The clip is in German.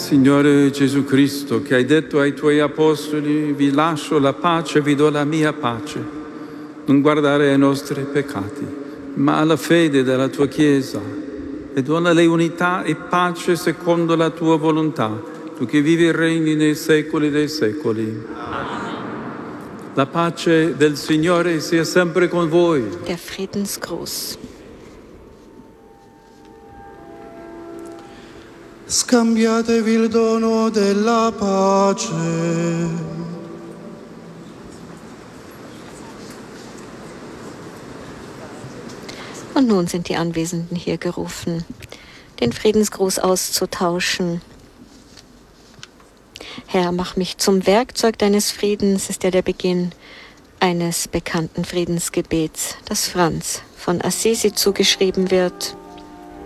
Signore Gesù Cristo, che hai detto ai tuoi apostoli, vi lascio la pace, vi do la mia pace. Non guardare ai nostri peccati, ma alla fede della tua Chiesa, e donale unità e pace secondo la tua volontà, tu che vivi e regni nei secoli dei secoli. La pace del Signore sia sempre con voi. Der Friedensgruß. Scambiatevi il dono della pace. Und nun sind die Anwesenden hier gerufen, den Friedensgruß auszutauschen. Herr, mach mich zum Werkzeug deines Friedens, ist ja der Beginn eines bekannten Friedensgebets, das Franz von Assisi zugeschrieben wird.